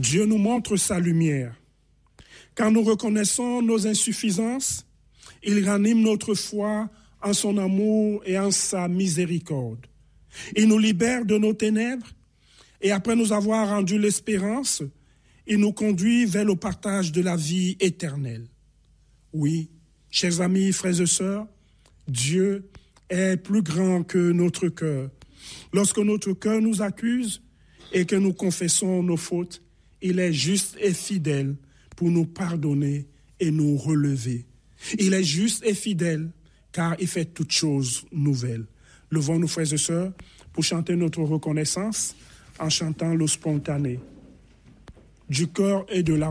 Dieu nous montre sa lumière. Quand nous reconnaissons nos insuffisances, il ranime notre foi en son amour et en sa miséricorde. Il nous libère de nos ténèbres et après nous avoir rendu l'espérance, il nous conduit vers le partage de la vie éternelle. Oui, chers amis, frères et sœurs, Dieu est plus grand que notre cœur. Lorsque notre cœur nous accuse et que nous confessons nos fautes, il est juste et fidèle pour nous pardonner et nous relever. Il est juste et fidèle car il fait toutes choses nouvelles. Levons-nous, frères et sœurs, pour chanter notre reconnaissance en chantant le spontané. Du cœur et de la